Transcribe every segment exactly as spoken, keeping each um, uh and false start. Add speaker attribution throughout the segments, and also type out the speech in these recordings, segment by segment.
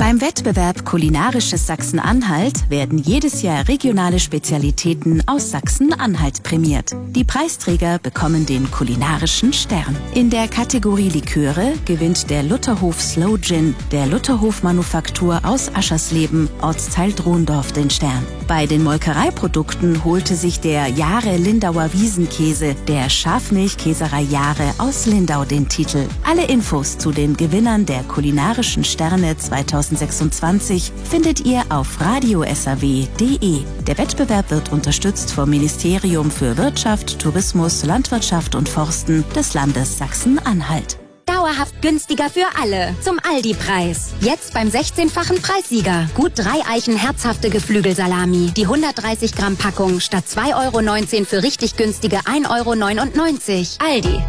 Speaker 1: Beim Wettbewerb Kulinarisches Sachsen-Anhalt werden jedes Jahr regionale Spezialitäten aus Sachsen-Anhalt prämiert. Die Preisträger bekommen den kulinarischen Stern. In der Kategorie Liköre gewinnt der Lutherhof Slow Gin der Lutherhof Manufaktur aus Aschersleben, Ortsteil Drohendorf, den Stern. Bei den Molkereiprodukten holte sich der Jahre Lindauer Wiesenkäse der Schafmilchkäserei Jahre aus Lindau den Titel. Alle Infos zu den Gewinnern der kulinarischen Sterne zweitausendsechsundzwanzig findet ihr auf radio s a w punkt d e. Der Wettbewerb wird unterstützt vom Ministerium für Wirtschaft, Tourismus, Landwirtschaft und Forsten des Landes Sachsen-Anhalt.
Speaker 2: Dauerhaft günstiger für alle. Zum Aldi-Preis. Jetzt beim sechzehnfachen Preissieger. Gut drei Eichen herzhafte Geflügelsalami. Die hundertdreißig Gramm Packung statt zwei Euro neunzehn für richtig günstige ein Euro neunundneunzig. Aldi.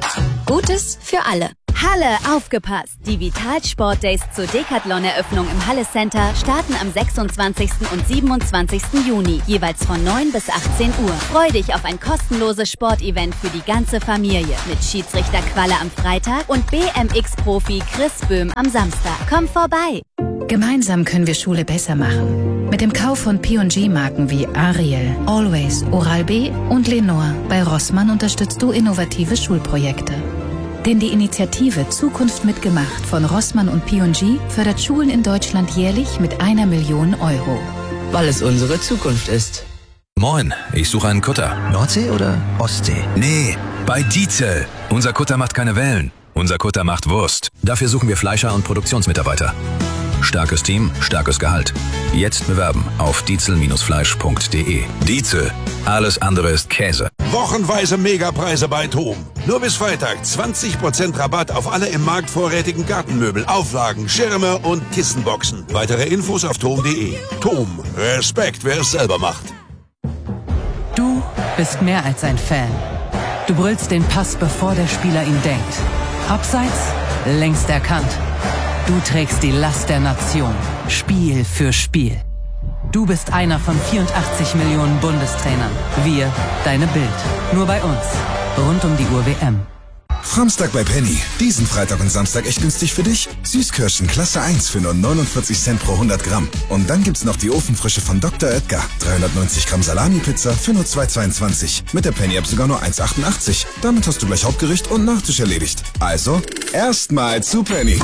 Speaker 2: Gutes für alle.
Speaker 3: Halle, aufgepasst! Die Vitalsport Days zur Decathlon-Eröffnung im Halle Center starten am sechsundzwanzigsten und siebenundzwanzigsten Juni, jeweils von neun bis achtzehn Uhr. Freu dich auf ein kostenloses Sportevent für die ganze Familie mit Schiedsrichter Qualle am Freitag und B M X-Profi Chris Böhm am Samstag. Komm vorbei!
Speaker 4: Gemeinsam können wir Schule besser machen. Mit dem Kauf von P und G-Marken wie Ariel, Always, Oral-B und Lenore bei Rossmann unterstützt du innovative Schulprojekte. Denn die Initiative Zukunft mitgemacht von Rossmann und P und G fördert Schulen in Deutschland jährlich mit einer Million Euro.
Speaker 5: Weil es unsere Zukunft ist.
Speaker 6: Moin, ich suche einen Kutter.
Speaker 7: Nordsee oder Ostsee?
Speaker 6: Nee, bei Dietzel. Unser Kutter macht keine Wellen. Unser Kutter macht Wurst. Dafür suchen wir Fleischer und Produktionsmitarbeiter. Starkes Team, starkes Gehalt. Jetzt bewerben auf dietzel Fleisch punkt de. Dietzel. Alles andere ist Käse.
Speaker 8: Wochenweise Megapreise bei TOM. Nur bis Freitag zwanzig Prozent Rabatt auf alle im Markt vorrätigen Gartenmöbel, Auflagen, Schirme und Kissenboxen. Weitere Infos auf tom punkt de. TOM. Respekt, wer es selber macht.
Speaker 9: Du bist mehr als ein Fan. Du brüllst den Pass, bevor der Spieler ihn denkt. Abseits, längst erkannt. Du trägst die Last der Nation, Spiel für Spiel. Du bist einer von vierundachtzig Millionen Bundestrainern. Wir, deine Bild. Nur bei uns. Rund um die Uhr W M.
Speaker 10: Samstag bei Penny. Diesen Freitag und Samstag echt günstig für dich. Süßkirschen Klasse eins für nur neunundvierzig Cent pro hundert Gramm. Und dann gibt's noch die Ofenfrische von Doktor Oetker. dreihundertneunzig Gramm Salami-Pizza für nur zwei Euro zweiundzwanzig. Mit der Penny-App sogar nur eins Euro achtundachtzig. Damit hast du gleich Hauptgericht und Nachtisch erledigt. Also, erstmal zu Penny.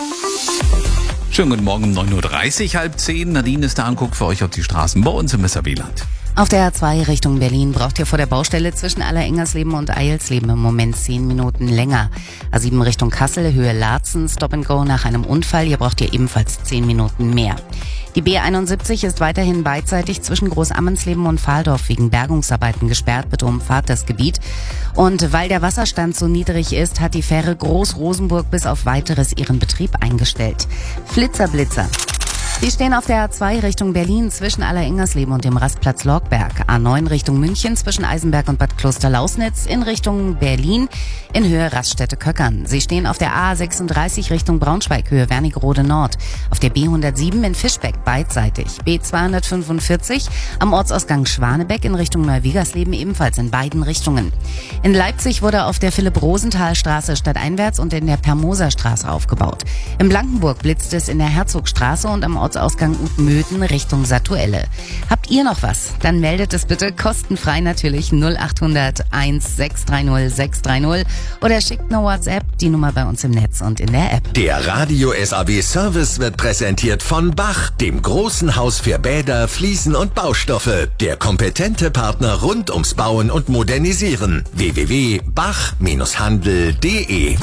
Speaker 11: Schönen guten Morgen um neun Uhr dreißig, halb zehn. Nadine ist da und guckt für euch auf die Straßen bei uns im S A W-Land.
Speaker 4: Auf der A zwei Richtung Berlin braucht ihr vor der Baustelle zwischen Allerengernsleben und Eilsleben im Moment zehn Minuten länger. A sieben Richtung Kassel, Höhe Laatzen, Stop and Go nach einem Unfall. Hier braucht ihr ebenfalls zehn Minuten mehr. Die B einundsiebzig ist weiterhin beidseitig zwischen Großammensleben und Fahldorf wegen Bergungsarbeiten gesperrt. Bitte umfahrt das Gebiet. Und weil der Wasserstand so niedrig ist, hat die Fähre Groß-Rosenburg bis auf weiteres ihren Betrieb eingestellt. Flitzer-Blitzer. Sie stehen auf der A zwei Richtung Berlin zwischen Allerengernsleben und dem Rastplatz Lorgberg. A neun Richtung München zwischen Eisenberg und Bad Klosterlausnitz in Richtung Berlin in Höhe Raststätte Köckern. Sie stehen auf der A sechsunddreißig Richtung Braunschweig, Höhe Wernigerode Nord. Auf der B hundertsieben in Fischbeck beidseitig. B zweihundertfünfundvierzig am Ortsausgang Schwanebeck in Richtung Neuwiegersleben ebenfalls in beiden Richtungen. In Leipzig wurde auf der Philipp-Rosenthal-Straße stadteinwärts und in der Permoser-Straße aufgebaut. In Blankenburg blitzt es in der Herzogstraße und am Ortsausgang Utmöden Richtung Satuelle. Habt ihr noch was? Dann meldet es bitte kostenfrei natürlich null achthundert eins sechs drei null sechs drei null oder schickt eine WhatsApp, die Nummer bei uns im Netz und in der App.
Speaker 12: Der Radio S A W Service wird präsentiert von Bach, dem großen Haus für Bäder, Fliesen und Baustoffe. Der kompetente Partner rund ums Bauen und Modernisieren. w w w punkt bach handel punkt de.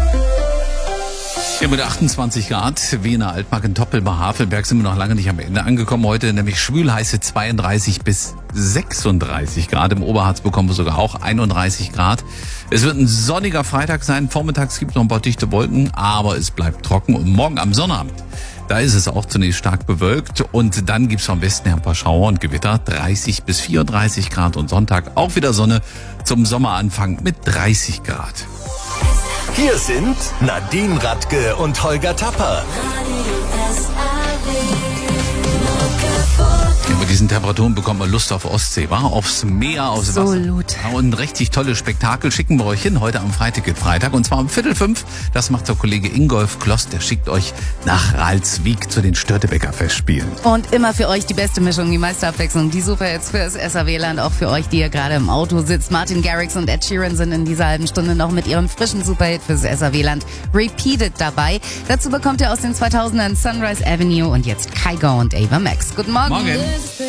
Speaker 11: Ja, mit achtundzwanzig Grad, Wiener Altmark in Toppel bei Havelberg sind wir noch lange nicht am Ende angekommen. Heute nämlich schwülheiße zweiunddreißig bis sechsunddreißig Grad. Im Oberharz bekommen wir sogar auch einunddreißig Grad. Es wird ein sonniger Freitag sein. Vormittags gibt es noch ein paar dichte Wolken, aber es bleibt trocken. Und morgen am Sonnabend, da ist es auch zunächst stark bewölkt. Und dann gibt es vom Westen her ein paar Schauer und Gewitter. dreißig bis vierunddreißig Grad und Sonntag auch wieder Sonne zum Sommeranfang mit dreißig Grad.
Speaker 12: Hier sind Nadine Radke und Holger Tapper.
Speaker 11: Ja, bei diesen Temperaturen bekommt man Lust auf Ostsee, war aufs Meer, aufs Wasser.
Speaker 4: Absolut.
Speaker 11: Ja, und ein richtig tolles Spektakel schicken wir euch hin, heute am Freiticket-Freitag. Und zwar um Viertel fünf. Das macht der Kollege Ingolf Kloss, der schickt euch nach Ralswiek zu den Störtebeker Festspielen.
Speaker 4: Und immer für euch die beste Mischung, die meiste Abwechslung, die Superhits für das S R W-Land, auch für euch, die ihr gerade im Auto sitzt. Martin Garrix und Ed Sheeran sind in dieser halben Stunde noch mit ihrem frischen Superhit fürs S R W-Land Repeated dabei. Dazu bekommt ihr aus den zweitausendern Sunrise Avenue und jetzt Kygo und Ava Max. Guten Morgen.
Speaker 11: Morgen.